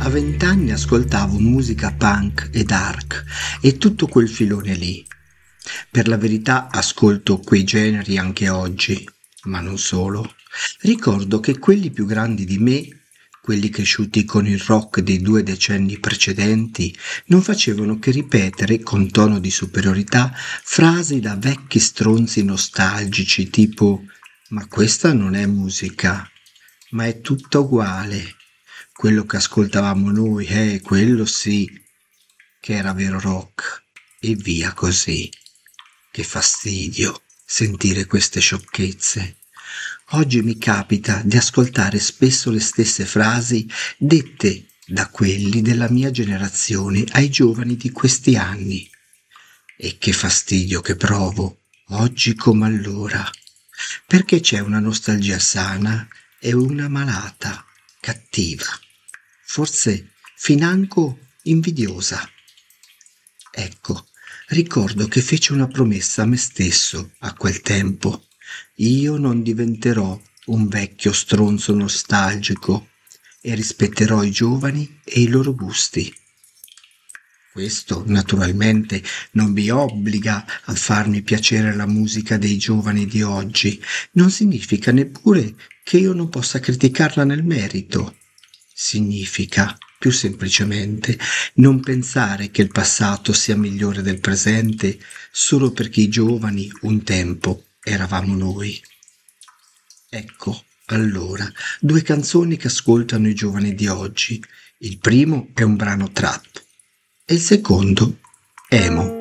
A 20 anni ascoltavo musica punk e dark e tutto quel filone lì. Per la verità ascolto quei generi anche oggi, ma non solo. Ricordo che quelli più grandi di me, quelli cresciuti con il rock dei 2 decenni precedenti, non facevano che ripetere con tono di superiorità frasi da vecchi stronzi nostalgici tipo «Ma questa non è musica, ma è tutta uguale». Quello che ascoltavamo noi, quello sì, che era vero rock. E via così. Che fastidio sentire queste sciocchezze. Oggi mi capita di ascoltare spesso le stesse frasi dette da quelli della mia generazione ai giovani di questi anni. E che fastidio che provo, oggi come allora, perché c'è una nostalgia sana e una malata, cattiva, forse financo invidiosa. Ecco, ricordo che feci una promessa a me stesso a quel tempo. Io non diventerò un vecchio stronzo nostalgico e rispetterò i giovani e i loro gusti. Questo, naturalmente, non mi obbliga a farmi piacere la musica dei giovani di oggi, non significa neppure che io non possa criticarla nel merito. Significa, più semplicemente, non pensare che il passato sia migliore del presente solo perché i giovani un tempo eravamo noi. Ecco, allora, 2 canzoni che ascoltano i giovani di oggi. Il primo è un brano trap e il secondo emo.